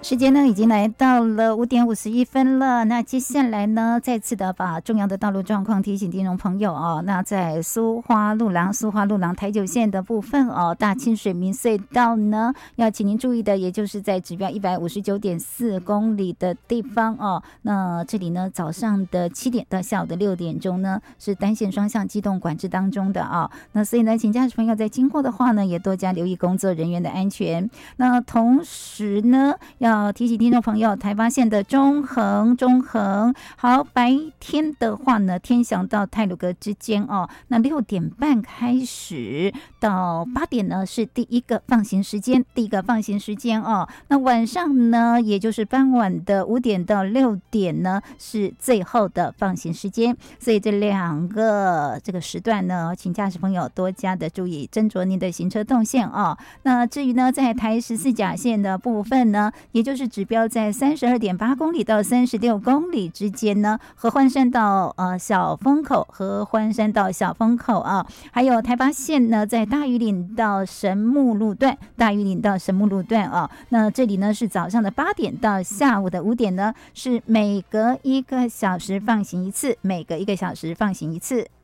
时间呢已经来到了5:51了。那接下来呢，再次的把重要的道路状况提醒听众朋友哦。那在苏花路廊台九线的部分哦，大清水明隧道呢，要请您注意的，也就是在指标159.4公里的地方哦。那这里呢，早上的7点到下午的6点钟呢，是单线双向机动管制当中的啊。那所以呢，请驾驶朋友在经过的话呢，也多加留意工作人员的安全。那同时呢，要提醒听众朋友，台八线的中横，好，白天的话呢，天祥到太鲁阁之间哦，那6点半开始到8点呢是第一个放行时间哦。那晚上呢，也就是傍晚的5点到6点呢是最后的放行时间，所以这2个这个时段呢，请驾驶朋友多加的注意，斟酌您的行车动线哦。那至于呢，在台14甲线的部分呢，也就是指标在32.8公里到36公里之间呢，合欢山到小风口啊，还有台八线呢，在大屿岭到神木路段啊。那这里呢是早上的8点到下午的5点呢，是每隔1个小时放行一次。